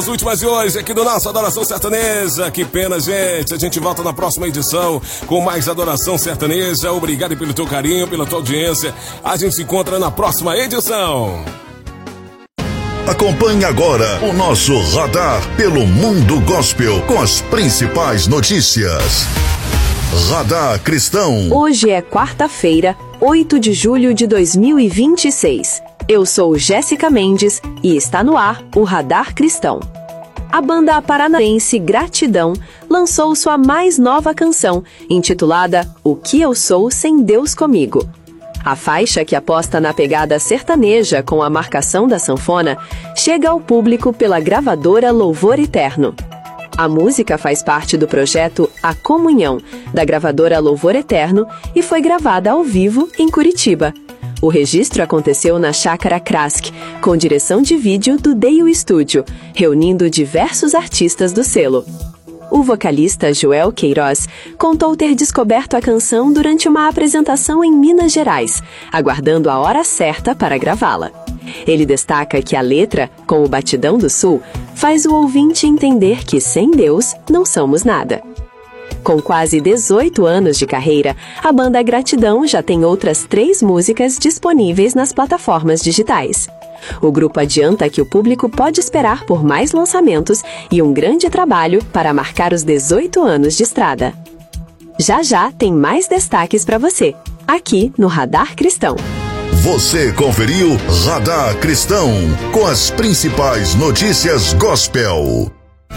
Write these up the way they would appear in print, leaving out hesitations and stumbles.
As últimas de hoje aqui do nosso Adoração Sertaneja. Que pena, gente. A gente volta na próxima edição com mais Adoração Sertaneja. Obrigado pelo teu carinho, pela tua audiência. A gente se encontra na próxima edição. Acompanhe agora o nosso radar pelo mundo gospel com as principais notícias. Radar Cristão. Hoje é quarta-feira, 8 de julho de 2026. Eu sou Jéssica Mendes e está no ar o Radar Cristão. A banda paranaense Gratidão lançou sua mais nova canção, intitulada O Que Eu Sou Sem Deus Comigo. A faixa, que aposta na pegada sertaneja com a marcação da sanfona, chega ao público pela gravadora Louvor Eterno. A música faz parte do projeto A Comunhão, da gravadora Louvor Eterno, e foi gravada ao vivo em Curitiba. O registro aconteceu na Chácara Krask, com direção de vídeo do Deio Studio, reunindo diversos artistas do selo. O vocalista Joel Queiroz contou ter descoberto a canção durante uma apresentação em Minas Gerais, aguardando a hora certa para gravá-la. Ele destaca que a letra, com o batidão do Sul, faz o ouvinte entender que sem Deus não somos nada. Com quase 18 anos de carreira, a banda Gratidão já tem outras 3 músicas disponíveis nas plataformas digitais. O grupo adianta que o público pode esperar por mais lançamentos e um grande trabalho para marcar os 18 anos de estrada. Já já tem mais destaques para você, aqui no Radar Cristão. Você conferiu Radar Cristão com as principais notícias gospel.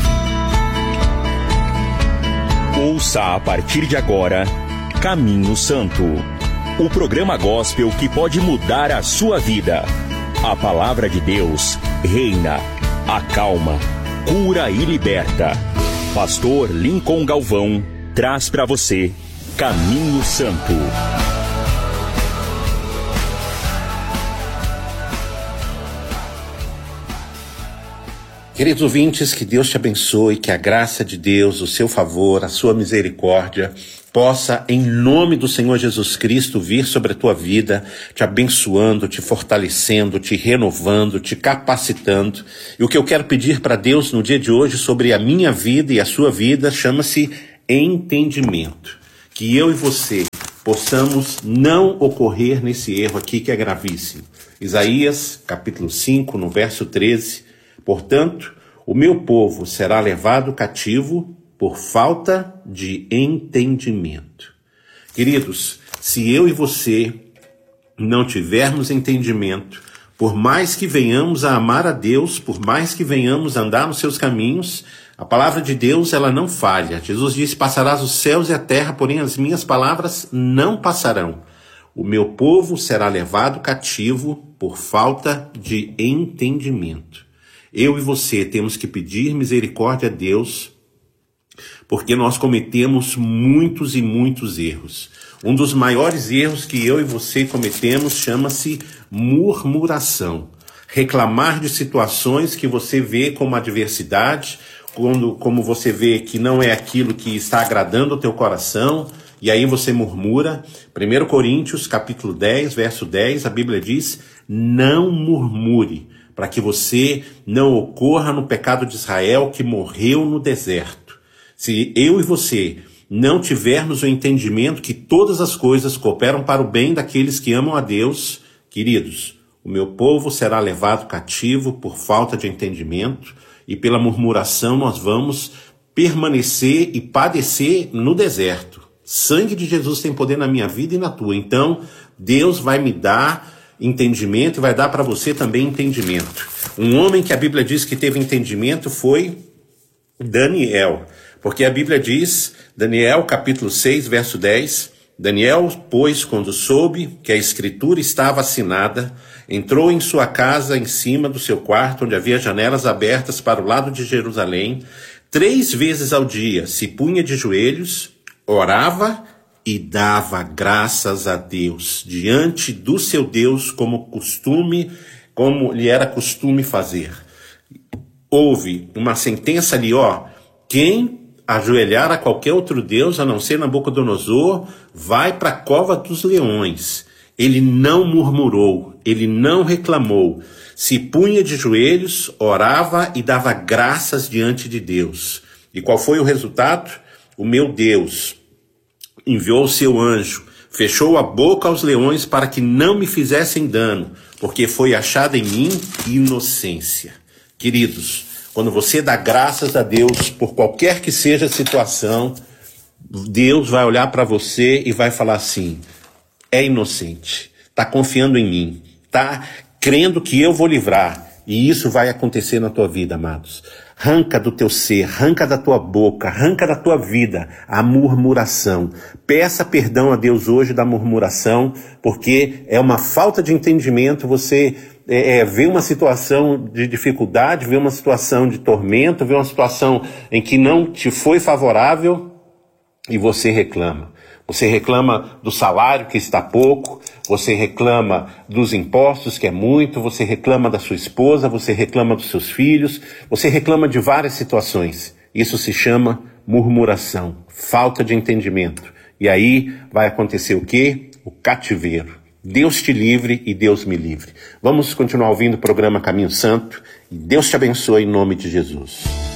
Ouça a partir de agora Caminho Santo, o programa gospel que pode mudar a sua vida. A palavra de Deus reina, acalma, cura e liberta. Pastor Lincoln Galvão traz para você Caminho Santo. Queridos ouvintes, que Deus te abençoe, que a graça de Deus, o seu favor, a sua misericórdia possa, em nome do Senhor Jesus Cristo, vir sobre a tua vida, te abençoando, te fortalecendo, te renovando, te capacitando. E o que eu quero pedir para Deus no dia de hoje sobre a minha vida e a sua vida chama-se entendimento. Que eu e você possamos não ocorrer nesse erro aqui que é gravíssimo. Isaías, capítulo 5, no verso 13. Portanto, o meu povo será levado cativo por falta de entendimento. Queridos, se eu e você não tivermos entendimento, por mais que venhamos a amar a Deus, por mais que venhamos a andar nos seus caminhos, a palavra de Deus, ela não falha. Jesus disse, passarás os céus e a terra, porém as minhas palavras não passarão. O meu povo será levado cativo por falta de entendimento. Eu e você temos que pedir misericórdia a Deus, porque nós cometemos muitos e muitos erros. Um dos maiores erros que eu e você cometemos chama-se murmuração. Reclamar de situações que você vê como adversidade, como você vê que não é aquilo que está agradando o teu coração, e aí você murmura. 1 Coríntios, capítulo 10, verso 10, a Bíblia diz, não murmure, para que você não ocorra no pecado de Israel que morreu no deserto. Se eu e você não tivermos o entendimento que todas as coisas cooperam para o bem daqueles que amam a Deus, queridos, o meu povo será levado cativo por falta de entendimento e pela murmuração nós vamos permanecer e padecer no deserto. Sangue de Jesus tem poder na minha vida e na tua. Então, Deus vai me dar entendimento e vai dar para você também entendimento. Um homem que a Bíblia diz que teve entendimento foi Daniel, porque a Bíblia diz, Daniel capítulo 6, verso 10, Daniel, pois, quando soube que a escritura estava assinada, entrou em sua casa em cima do seu quarto, onde havia janelas abertas para o lado de Jerusalém, 3 vezes ao dia se punha de joelhos, orava e dava graças a Deus diante do seu Deus como lhe era costume fazer. Houve uma sentença ali, quem ajoelhar a qualquer outro Deus, a não ser Nabucodonosor, vai para a cova dos leões. Ele não murmurou, ele não reclamou, se punha de joelhos, orava e dava graças diante de Deus. E qual foi o resultado? O meu Deus enviou o seu anjo, fechou a boca aos leões para que não me fizessem dano, porque foi achada em mim inocência. Queridos, quando você dá graças a Deus por qualquer que seja a situação, Deus vai olhar para você e vai falar assim: é inocente, está confiando em mim, está crendo que eu vou livrar. E isso vai acontecer na tua vida, amados. Arranca do teu ser, arranca da tua boca, arranca da tua vida a murmuração. Peça perdão a Deus hoje da murmuração, porque é uma falta de entendimento. Você vê uma situação de dificuldade, vê uma situação de tormento, vê uma situação em que não te foi favorável e você reclama. Você reclama do salário que está pouco, você reclama dos impostos que é muito, você reclama da sua esposa, você reclama dos seus filhos, você reclama de várias situações. Isso se chama murmuração, falta de entendimento. E aí vai acontecer o quê? O cativeiro. Deus te livre e Deus me livre. Vamos continuar ouvindo o programa Caminho Santo e Deus te abençoe em nome de Jesus.